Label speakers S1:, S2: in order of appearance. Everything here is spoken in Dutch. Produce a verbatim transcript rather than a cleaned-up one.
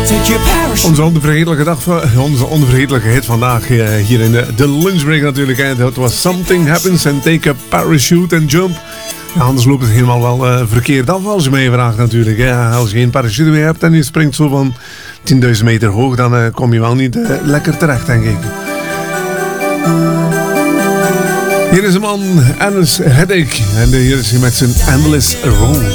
S1: Onze onvergetelijke dag, onze onvergetelijke hit vandaag hier in de, de lunchbreak natuurlijk. Hè. Dat was Something Happens and Take a Parachute and Jump. Ja, anders loopt het helemaal wel uh, verkeerd af als je mij vraagt natuurlijk. Hè. Als je geen parachute meer hebt en je springt zo van tienduizend meter hoog, dan uh, kom je wel niet uh, lekker terecht, denk ik. Hier is een man, Alice Headache. En hier is hij met zijn Endless Road.